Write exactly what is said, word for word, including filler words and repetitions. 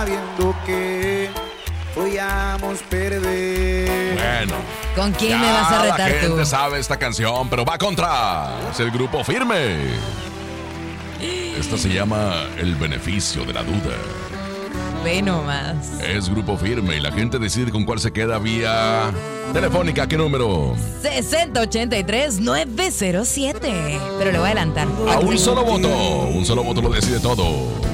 Sabiendo que podíamos perder. Bueno. ¿Con quién me vas a retar la gente tú? sabe esta canción, pero va contra. Es el Grupo Firme. Esta se llama El Beneficio de la Duda. Ve nomás. Es Grupo Firme y la gente decide con cuál se queda vía telefónica. ¿Qué número? sesenta ochenta y tres nueve cero siete. Pero le voy a adelantar. A un solo voto. Un solo voto lo decide todo.